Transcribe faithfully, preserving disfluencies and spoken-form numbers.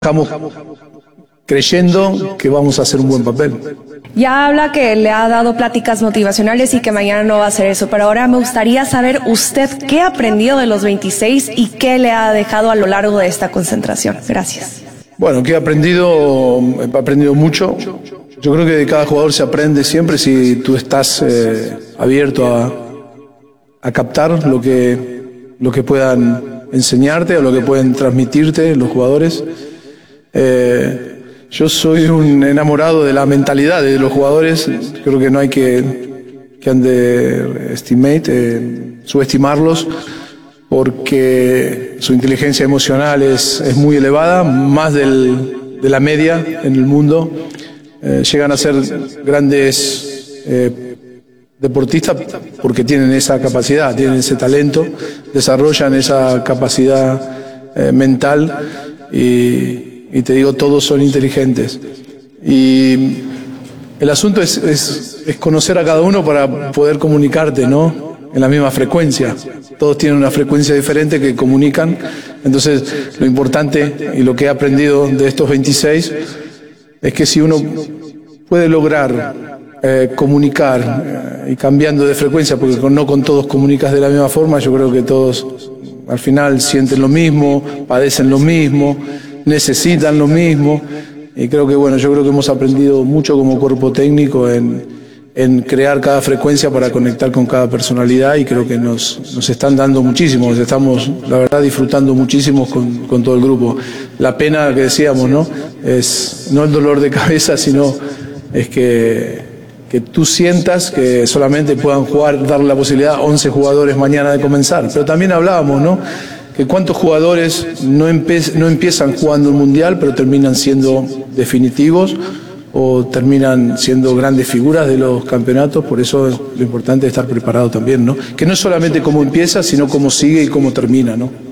Estamos creyendo que vamos a hacer un buen papel. Ya habla que le ha dado pláticas motivacionales y que mañana no va a hacer eso, pero ahora me gustaría saber usted qué ha aprendido de los veintiséis y qué le ha dejado a lo largo de esta concentración. Gracias. Bueno, que he aprendido, he aprendido mucho. Yo creo que de cada jugador se aprende siempre si tú estás eh, abierto a, a captar lo que, lo que puedan enseñarte o lo que pueden transmitirte los jugadores. Eh, yo soy un enamorado de la mentalidad de los jugadores. Creo que no hay que, que underestimate, eh, subestimarlos, porque su inteligencia emocional es, es muy elevada, más del, de la media en el mundo. Eh, llegan a ser grandes eh, deportistas porque tienen esa capacidad, tienen ese talento, desarrollan esa capacidad eh, mental y Y te digo, todos son inteligentes. Y el asunto es, es, es conocer a cada uno para poder comunicarte, ¿no? En la misma frecuencia. Todos tienen una frecuencia diferente que comunican. Entonces, lo importante y lo que he aprendido de estos veintiséis es que si uno puede lograr eh, comunicar eh, y cambiando de frecuencia, porque no con todos comunicas de la misma forma, yo creo que todos al final sienten lo mismo, padecen lo mismo, necesitan lo mismo, y creo que bueno, yo creo que hemos aprendido mucho como cuerpo técnico en, en crear cada frecuencia para conectar con cada personalidad, y creo que nos, nos están dando muchísimo, nos estamos la verdad disfrutando muchísimo con, con todo el grupo. La pena que decíamos, ¿no? Es no el dolor de cabeza, sino es que, que tú sientas que solamente puedan jugar, darle la posibilidad a once jugadores mañana de comenzar, pero también hablábamos, ¿no? Que cuántos jugadores no, empe no empiezan jugando el Mundial, pero terminan siendo definitivos o terminan siendo grandes figuras de los campeonatos. Por eso es lo importante es estar preparado también, ¿no? Que no es solamente cómo empieza, sino cómo sigue y cómo termina, ¿no?